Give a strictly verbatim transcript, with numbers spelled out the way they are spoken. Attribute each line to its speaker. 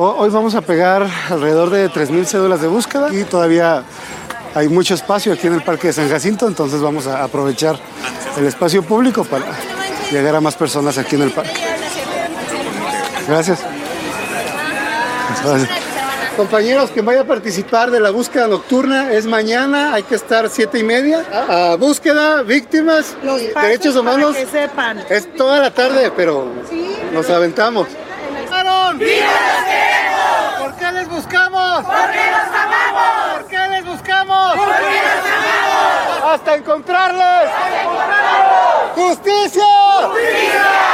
Speaker 1: Hoy vamos a pegar alrededor de tres mil cédulas de búsqueda y todavía hay mucho espacio aquí en el Parque de San Jacinto, entonces vamos a aprovechar el espacio público para llegar a más personas aquí en el parque. Gracias. Gracias. Compañeros, que vaya a participar de la búsqueda nocturna, es mañana, hay que estar siete y media. A, a búsqueda, víctimas,
Speaker 2: los
Speaker 1: derechos humanos.
Speaker 2: Para que sepan.
Speaker 1: Es toda la tarde, pero ¿sí? Nos aventamos.
Speaker 3: ¡Viva los queremos! ¿Por qué les buscamos?
Speaker 4: ¡Porque los amamos!
Speaker 3: ¿Por qué les buscamos?
Speaker 4: ¡Porque los amamos!
Speaker 1: ¡Hasta encontrarles!
Speaker 4: ¡Hasta encontrarlos!
Speaker 1: ¡Justicia!
Speaker 4: ¡Justicia!